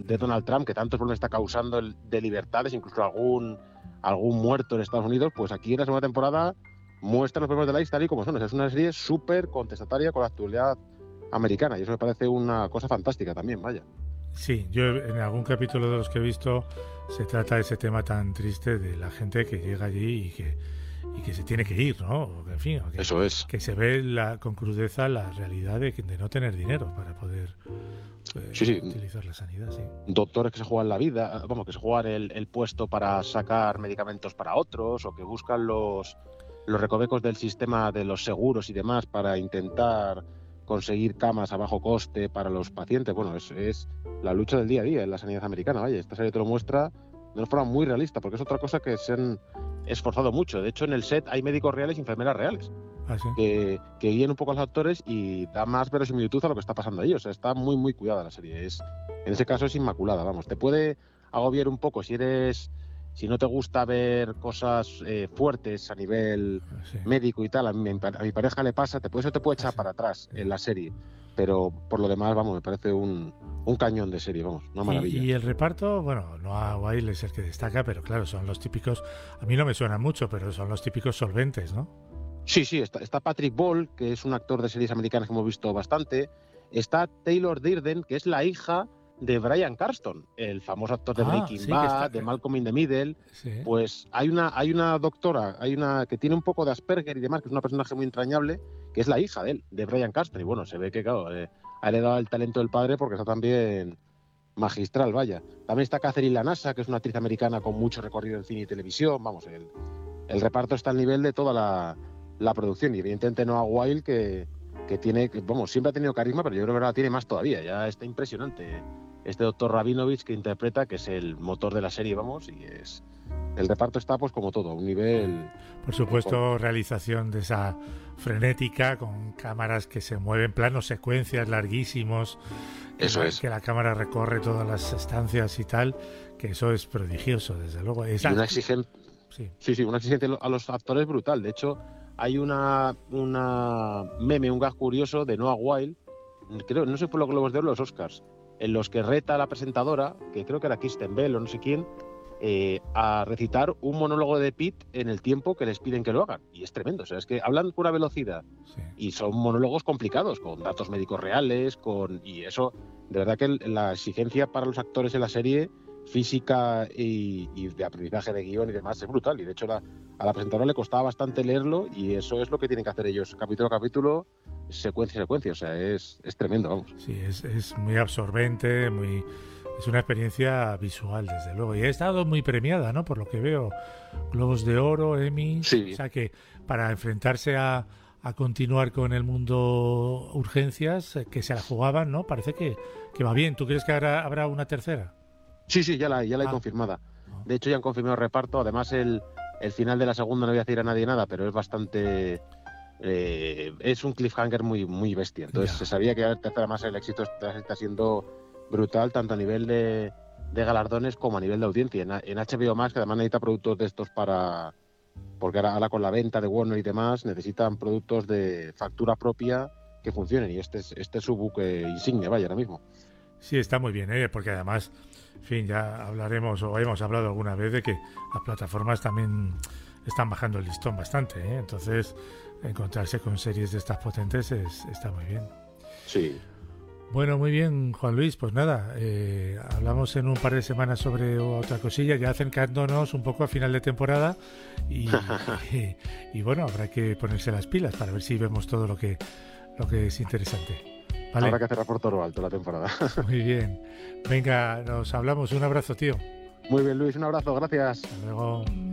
de Donald Trump, que tantos problemas está causando de libertades, incluso algún muerto en Estados Unidos, pues aquí en la segunda temporada muestran los problemas de la isla tal y como son. O sea, es una serie súper contestataria con la actualidad americana y eso me parece una cosa fantástica también, vaya. Sí, yo en algún capítulo de los que he visto se trata de ese tema tan triste de la gente que llega allí y que se tiene que ir, ¿no? En fin, eso es. Que se ve con crudeza la realidad de no tener dinero para poder utilizar la sanidad, sí. Doctores que se juegan la vida, que se juegan el puesto para sacar medicamentos para otros, o que buscan los recovecos del sistema de los seguros y demás para intentar conseguir camas a bajo coste para los pacientes. Bueno, es la lucha del día a día en la sanidad americana, vaya. Esta serie te lo muestra de una forma muy realista, porque es otra cosa que se han esforzado mucho. De hecho, en el set hay médicos reales y enfermeras reales. ¿Ah, sí? que guían un poco a los actores y da más verosimilitud a lo que está pasando ahí. O sea, está muy, muy cuidada la serie. En ese caso es inmaculada, vamos. Te puede agobiar un poco si no te gusta ver cosas fuertes a nivel médico y tal. A mi pareja le pasa, te puede echar para atrás en la serie. Pero por lo demás, vamos, me parece un cañón de serie, vamos, una maravilla. Y el reparto, bueno, Noah Wyle es el que destaca, pero claro, son los típicos, a mí no me suenan mucho, pero son los típicos solventes, ¿no? Sí, está Patrick Ball, que es un actor de series americanas que hemos visto bastante. Está Taylor Durden, que es la hija de Bryan Cranston, el famoso actor de Breaking Bad, de Malcolm in the Middle. Sí. Pues hay una doctora, que tiene un poco de Asperger y demás, que es una personaje muy entrañable, que es la hija de él, de Bryan Cranston. Y bueno, se ve que, claro, ha heredado el talento del padre porque está también magistral, vaya. También está Catherine Lanasa, que es una actriz americana con mucho recorrido en cine y televisión. Vamos, el reparto está al nivel de toda la producción, y evidentemente Noah Wyle que tiene, siempre ha tenido carisma, pero yo creo que ahora tiene más todavía. Ya está impresionante este doctor Rabinovich que interpreta, que es el motor de la serie, y el reparto está pues como todo, a un nivel... Por supuesto, realización de esa frenética, con cámaras que se mueven, planos secuencias larguísimos, eso es, que la cámara recorre todas las estancias y tal, que eso es prodigioso, desde luego. Y una exigencia, una exigencia a los actores brutal. De hecho, hay un gag curioso de Noah Wyle, creo, no sé por los Globos de Oro, los Oscars, en los que reta a la presentadora, que creo que era Kristen Bell o no sé quién, a recitar un monólogo de Pitt en el tiempo que les piden que lo hagan. Y es tremendo, o sea, es que hablan con una velocidad y son monólogos complicados, con datos médicos reales, y eso, de verdad que la exigencia para los actores en la serie, física y de aprendizaje de guión y demás, es brutal. Y de hecho a la presentadora le costaba bastante leerlo, y eso es lo que tienen que hacer ellos, capítulo a capítulo, secuencia a secuencia. O sea, es tremendo, vamos. Sí, es muy absorbente, es una experiencia visual, desde luego. Y ha estado muy premiada, ¿no? Por lo que veo, Globos de Oro, Emmy. Sí. O sea que para enfrentarse a continuar con el mundo urgencias, que se la jugaban, ¿no? Parece que va bien. ¿Tú crees que habrá una tercera? Sí, ya la hay confirmada. De hecho, ya han confirmado el reparto. Además, el final de la segunda, no voy a decir a nadie nada, pero es bastante... es un cliffhanger muy, muy bestia. Entonces, se sabía que la tercera, más el éxito está siendo brutal, tanto a nivel de galardones como a nivel de audiencia. En HBO Max, que además necesita productos de estos porque ahora con la venta de Warner y demás, necesitan productos de factura propia que funcionen. Y este es su buque insignia, vaya, ahora mismo. Sí, está muy bien, porque además, en fin, ya hablaremos o hemos hablado alguna vez de que las plataformas también están bajando el listón bastante, entonces encontrarse con series de estas potentes está muy bien. Sí. Bueno, muy bien, Juan Luis, pues nada, hablamos en un par de semanas sobre otra cosilla, ya acercándonos un poco a final de temporada y bueno, habrá que ponerse las pilas para ver si vemos todo lo que es interesante. ¿Vale? Habrá que cerrar por todo alto la temporada. Muy bien. Venga, nos hablamos. Un abrazo, tío. Muy bien, Luis. Un abrazo. Gracias. Hasta luego.